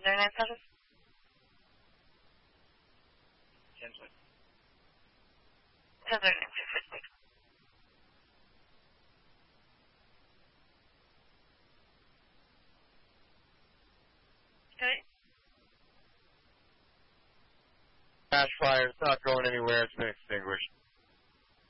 1039 1039 Okay. Crash fire, it's not going anywhere, it's been extinguished.